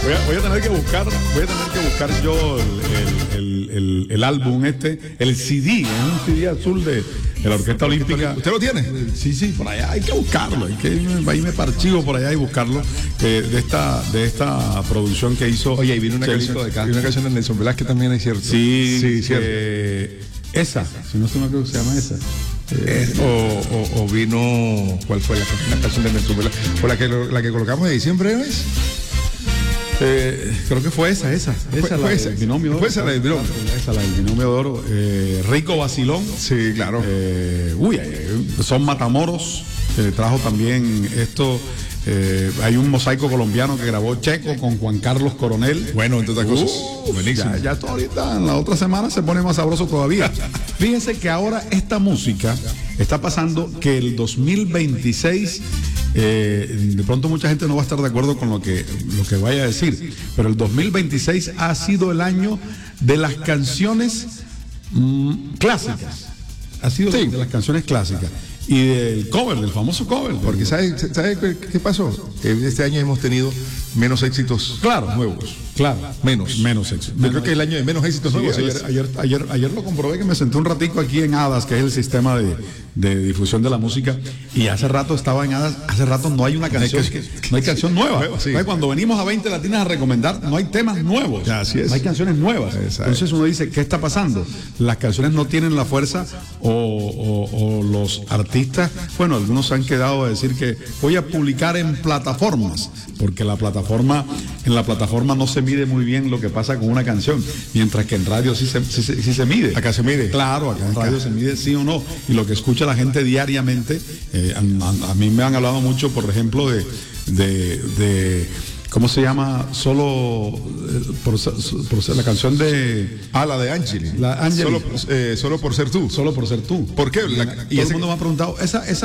Voy a tener que buscar yo el álbum el CD, es un CD azul de la Orquesta Olímpica. ¿Usted lo tiene? Sí, por allá hay que buscarlo, ahí me parchivo por allá y buscarlo, de esta producción que hizo. Oye, y vino una canción de Nelson Velázquez también, es cierto. Sí, cierto. Esa, si no se me acuerdo, se llama esa. O vino, ¿cuál fue la canción de Nelson Velázquez? ¿O la que colocamos de diciembre, es? Creo que fue esa, la del binomio de oro. Fue esa la del binomio. Esa, la del binomio de oro. Rico Vacilón. Sí, claro. Son Matamoros. Trajo también esto. Hay un mosaico colombiano que grabó Checo con Juan Carlos Coronel. Bueno, entre otras cosas. Buenísimo. Ya ahorita, en la otra semana se pone más sabroso todavía. Fíjense que ahora esta música está pasando que el 2026, de pronto mucha gente no va a estar de acuerdo con lo que vaya a decir, pero el 2026 ha sido el año de las canciones clásicas. Ha sido de las canciones clásicas. Y del cover, del famoso cover. Porque ¿sabe qué pasó? Este año hemos tenido menos éxitos nuevos. Claro. Menos éxitos. Yo creo que es el año de menos éxitos nuevos. Ayer lo comprobé, que me senté un ratico aquí en Hadas, que es el sistema de difusión de la música, y hace rato estaba en Hadas, hace rato no hay una canción, no hay canción nueva. Sí. Cuando venimos a 20 Latinas a recomendar, no hay temas nuevos. Así es. No hay canciones nuevas. Exacto. Entonces uno dice, ¿qué está pasando? Las canciones no tienen la fuerza, o los artistas, bueno, algunos se han quedado a decir que voy a publicar en plataformas, porque en la plataforma no se mide muy bien lo que pasa con una canción, mientras que en radio sí se mide. Acá se mide. Claro, acá en radio se mide sí o no, y lo que escucha la gente diariamente. A mí me han hablado mucho, por ejemplo, de ¿cómo se llama? Solo por ser la canción de... la de Angeli. Solo por ser tú. Solo por ser tú. ¿Por qué? Todo el mundo me ha preguntado,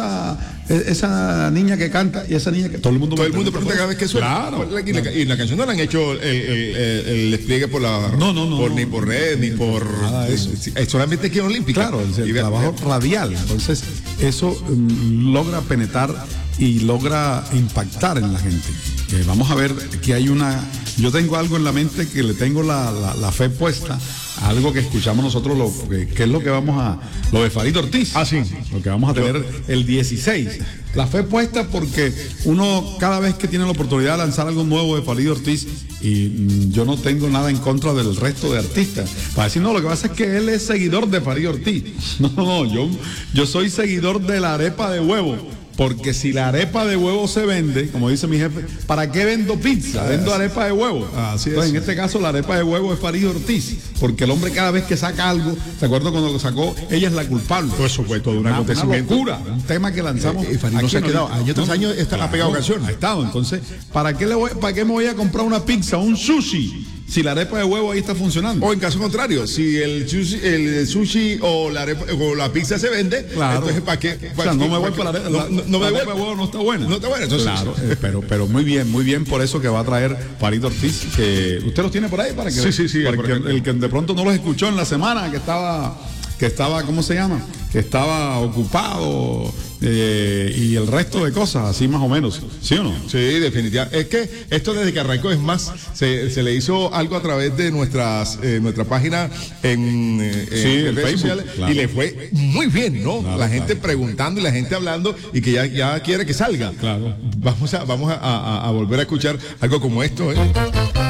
esa niña que canta y esa niña que... Todo el mundo pregunta cada vez que suena. Claro. Y la canción no la han hecho el despliegue por la... Ni por red, ni por... Nada de eso. Solamente aquí en Olímpica. Claro, el trabajo radial. Entonces, eso logra penetrar y logra impactar en la gente. Vamos a ver que yo tengo algo en la mente que le tengo la fe puesta a algo que escuchamos nosotros, que es lo de Farid Ortiz. Sí. Lo que vamos a tener el 16. La fe puesta porque uno cada vez que tiene la oportunidad de lanzar algo nuevo de Farid Ortiz, y yo no tengo nada en contra del resto de artistas, para decir, no, lo que pasa es que él es seguidor de Farid Ortiz. No, yo soy seguidor de la arepa de huevo. Porque si la arepa de huevo se vende, como dice mi jefe, ¿para qué vendo pizza? Vendo arepa de huevo. Entonces, en este caso, la arepa de huevo es Farid Ortiz. Porque el hombre cada vez que saca algo, ¿se acuerdan cuando lo sacó? Ella es la culpable. Eso fue todo un acontecimiento. Una locura, un tema que lanzamos. Y Farid no se ha quedado. Año tras año ha pegado canciones. Ha estado. Entonces, ¿para qué me voy a comprar una pizza, un sushi? Si la arepa de huevo ahí está funcionando. O en caso contrario, si el sushi o la pizza se vende, claro. Entonces ¿para qué? No me voy para la arepa de huevo no está buena. No está buena, entonces. Claro, pero muy bien por eso que va a traer Farid Ortiz, que usted los tiene por ahí para que sí, para que el que de pronto no los escuchó en la semana, que estaba, ¿cómo se llama? Que estaba ocupado, y el resto de cosas, así más o menos, ¿sí o no? Sí, definitivamente. Es que esto desde que arrancó, es más, se le hizo algo a través de nuestra página en redes Facebook, sociales, claro. Y le fue muy bien, ¿no? Claro, la gente preguntando y la gente hablando, y que ya quiere que salga. Claro. Vamos a volver a escuchar algo como esto, ¿eh?